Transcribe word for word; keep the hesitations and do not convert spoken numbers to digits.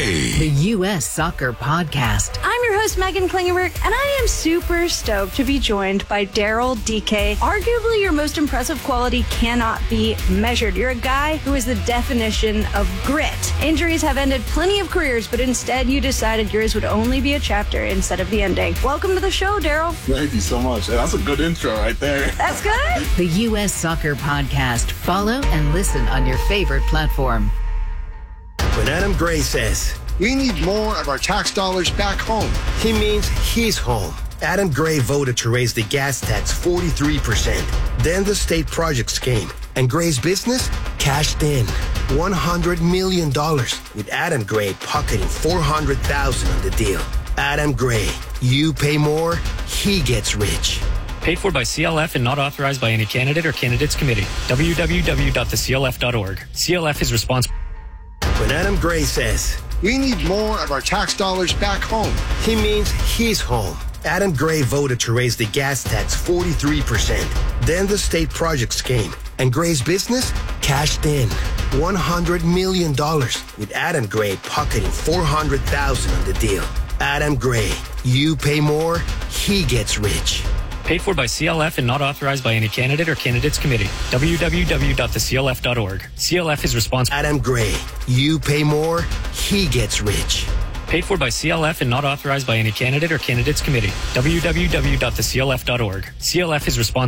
Gray. The U S Soccer Podcast. I'm your host, Megan Klingenberg, and I am super stoked to be joined by Daryl D K. Arguably, your most impressive quality cannot be measured. You're a guy who is the definition of grit. Injuries have ended plenty of careers, but instead you decided yours would only be a chapter instead of the ending. Welcome to the show, Daryl. Thank you so much. That's a good intro right there. That's good. The U S Soccer Podcast. Follow and listen on your favorite platform. When Adam Gray says, we need more of our tax dollars back home, he means he's home. Adam Gray voted to raise the gas tax forty-three percent. Then the state projects came, and Gray's business cashed in one hundred million dollars, with Adam Gray pocketing four hundred thousand dollars on the deal. Adam Gray, you pay more, he gets rich. Paid for by C L F and not authorized by any candidate or candidates committee. w w w dot the c l f dot org. C L F is responsible. When Adam Gray says, we need more of our tax dollars back home, he means he's home. Adam Gray voted to raise the gas tax forty-three percent. Then the state projects came, and Gray's business cashed in one hundred million dollars, with Adam Gray pocketing four hundred thousand dollars on the deal. Adam Gray, you pay more, he gets rich. Paid for by C L F and not authorized by any candidate or candidates committee. w w w dot the c l f dot org. C L F is responsible. Adam Gray, you pay more, he gets rich. Paid for by C L F and not authorized by any candidate or candidates committee. w w w dot the c l f dot org. C L F is responsible.